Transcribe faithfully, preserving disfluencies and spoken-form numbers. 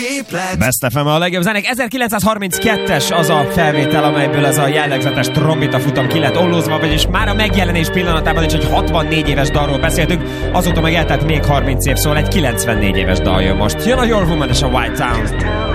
Best ef em a legjobb zenék. ezerkilencszázharminckettes az a felvétel, amelyből ez a jellegzetes trombita futam ki lett ollózva, vagyis már a megjelenés pillanatában is egy hatvannégy éves dalról beszéltünk, azóta meg eltelt még harminc év, szóval egy kilencvennégy éves dal jön most. Jön a Your Woman és a White Town.